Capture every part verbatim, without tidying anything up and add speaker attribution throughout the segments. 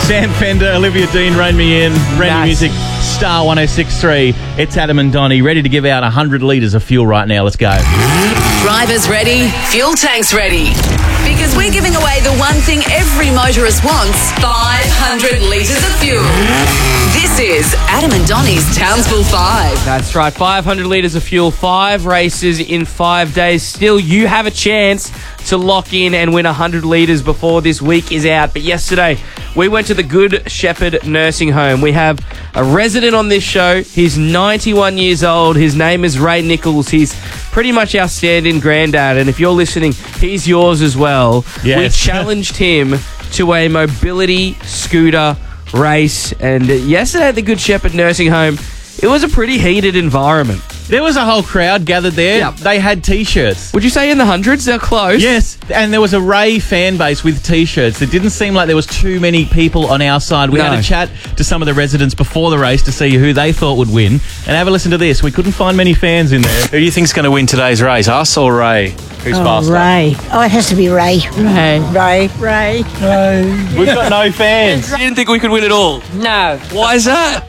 Speaker 1: Sam Fender, Olivia Dean, Rain Me In, Randy
Speaker 2: Nice.
Speaker 1: Music, Star one oh six point three. It's Adam and Donnie, ready to give out one hundred litres of fuel right now. Let's go.
Speaker 3: Drivers ready, fuel tanks ready. Because we're giving away the one thing every motorist wants, five hundred litres of fuel. This is Adam and Donnie's Townsville five.
Speaker 2: That's right, five hundred litres of fuel, five races in five days. Still, you have a chance to lock in and win one hundred litres before this week is out. But yesterday, we went to the Good Shepherd Nursing Home. We have a resident on this show. He's ninety-one years old. His name is Ray Nichols. He's pretty much our stand-in granddad. And if you're listening, he's yours as well.
Speaker 1: Yes.
Speaker 2: We challenged him to a mobility scooter race. And yesterday at the Good Shepherd Nursing Home, it was a pretty heated environment.
Speaker 1: There was a whole crowd gathered there.
Speaker 2: Yep.
Speaker 1: They had T-shirts.
Speaker 2: Would you say in the hundreds? They're close.
Speaker 1: Yes, and there was a Ray fan base with T-shirts. It didn't seem like there was too many people on our side. We
Speaker 2: No.
Speaker 1: had a chat to some of the residents before the race to see who they thought would win. And have a listen to this. We couldn't find many fans in there. Who do you think's going to win today's race, us or Ray? Who's
Speaker 4: Oh,
Speaker 1: faster?
Speaker 4: Ray. Oh, it has to be Ray. Ray. Ray. Ray.
Speaker 1: We've got no fans.
Speaker 2: You didn't think we could win at all?
Speaker 4: No.
Speaker 2: Why is that?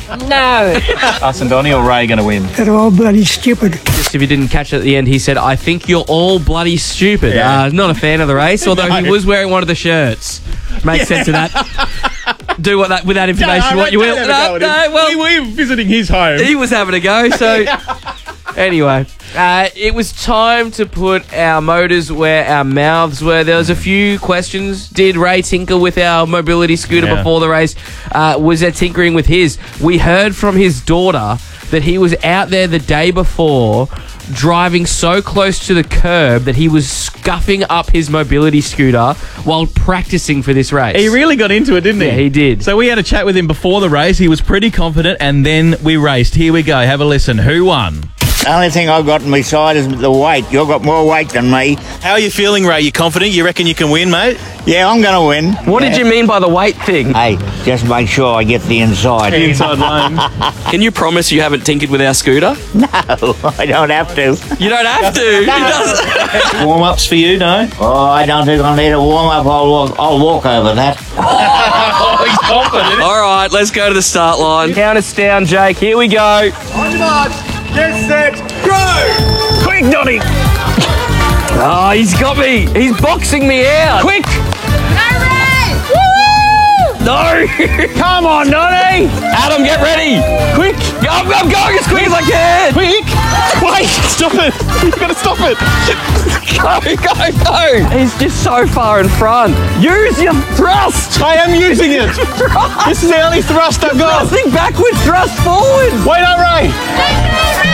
Speaker 4: No.
Speaker 1: Us and Donnie or Ray going to win?
Speaker 4: They're all bloody stupid.
Speaker 2: Just if you didn't catch it at the end, he said, I think you're all bloody stupid.
Speaker 1: Yeah.
Speaker 2: Uh, not a fan of the race, although
Speaker 1: No.
Speaker 2: he was wearing one of the shirts. Makes sense of that. Do what that with that information what you will. No, no, well,
Speaker 1: we were visiting his home.
Speaker 2: he was having a go, so... Anyway, uh, it was time to put our motors where our mouths were. There was a few questions. Did Ray tinker with our mobility scooter
Speaker 1: Yeah.
Speaker 2: before the race? Uh, was there tinkering with his? We heard from his daughter that he was out there the day before driving so close to the curb that he was scuffing up his mobility scooter while practicing for this race.
Speaker 1: He really got into it, didn't he?
Speaker 2: Yeah, he did.
Speaker 1: So we had a chat with him before the race. He was pretty confident, and then we raced. Here we go. Have a listen. Who won?
Speaker 5: The only thing I've got on my side is the weight. You've got more weight than me.
Speaker 1: How are you feeling, Ray? You confident? You reckon you can win, mate?
Speaker 5: Yeah, I'm going to win.
Speaker 2: What did you mean by the weight thing?
Speaker 5: Hey, just make sure I get the inside.
Speaker 1: Inside lane.
Speaker 2: Can you promise you haven't tinkered with our scooter?
Speaker 5: No, I don't have to.
Speaker 2: You don't have to. He doesn't.
Speaker 1: Warm-ups for you, no?
Speaker 5: Oh, I don't think I need a warm-up. I'll walk, I'll walk over that.
Speaker 1: Oh, he's confident.
Speaker 2: All right, let's go to the start line. Count us down, Jake. Here we go.
Speaker 1: Get set, go!
Speaker 2: Quick, Donnie. Oh, he's got me. He's boxing me out. Quick. No! Come on, Donnie! Adam, get ready! Quick! I'm, I'm going as quick as I can! Quick!
Speaker 1: Wait, stop it! You've got to stop it!
Speaker 2: Go, go, go! He's just so far in front. Use your thrust!
Speaker 1: I am using it! This is the only thrust I've got!
Speaker 2: Thrusting backwards, thrust forward!
Speaker 1: Wait up, Ray!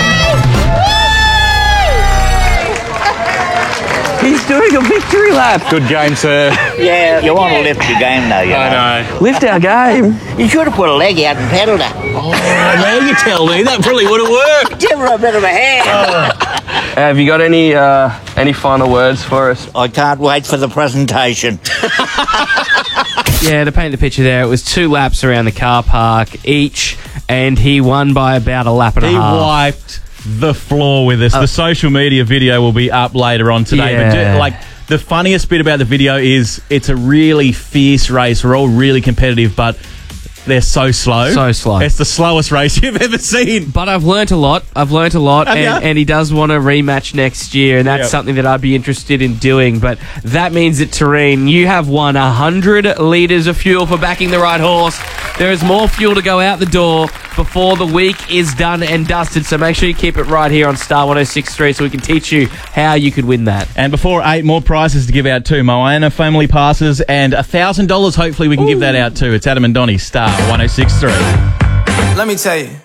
Speaker 2: He's doing a victory lap.
Speaker 1: Good game, sir.
Speaker 5: Yeah, you want to lift your game though, you know.
Speaker 1: I know.
Speaker 2: Lift our game.
Speaker 5: You should have put a leg out and pedalled it.
Speaker 1: Oh, now you tell me. That probably would have worked.
Speaker 5: Give her a bit of a hand.
Speaker 2: Have you got any uh, any final words for us?
Speaker 5: I can't wait for the presentation.
Speaker 2: Yeah, to paint the picture there, it was two laps around the car park each, and he won by about a lap and a
Speaker 1: He
Speaker 2: half.
Speaker 1: wiped the floor with us. The social media video will be up later on today.
Speaker 2: Yeah.
Speaker 1: But ju- like the funniest bit about the video is it's a really fierce race. We're all really competitive, but they're so slow.
Speaker 2: So slow.
Speaker 1: It's the slowest race you've ever seen.
Speaker 2: But I've learnt a lot. I've learnt a lot,
Speaker 1: Have
Speaker 2: and,
Speaker 1: ya?
Speaker 2: and he does want a rematch next year, and that's
Speaker 1: Yep.
Speaker 2: something that I'd be interested in doing. But that means that, Tareen, you have won one hundred litres of fuel for backing the right horse. There is more fuel to go out the door before the week is done and dusted, so make sure you keep it right here on Star one oh six point three so we can teach you how you could win that.
Speaker 1: And before eight, more prizes to give out too. Moana family passes and one thousand dollars. Hopefully we can give that out too. It's Adam and Donnie, Star one oh six point three.
Speaker 6: Let me tell you,